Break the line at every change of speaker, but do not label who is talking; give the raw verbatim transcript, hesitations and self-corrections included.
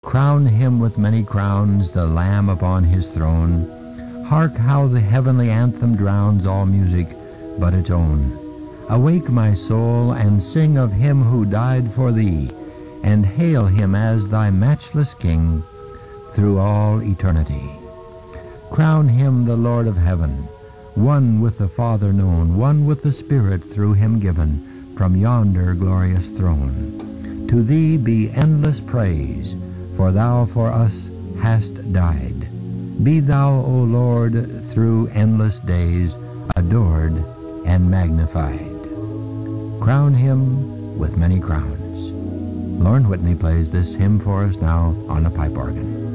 Crown him with many crowns, the Lamb upon his throne. Hark how the heavenly anthem drowns all music but its own. Awake, my soul, and sing of him who died for thee, and hail him as thy matchless King through all eternity. Crown him the Lord of heaven, one with the Father known, one with the Spirit through him given, from yonder glorious throne. To thee be endless praise, for thou for us hast died. Be thou, O Lord, through endless days adored and magnified. Crown him with many crowns. Lorne Whitney plays this hymn for us now on a pipe organ.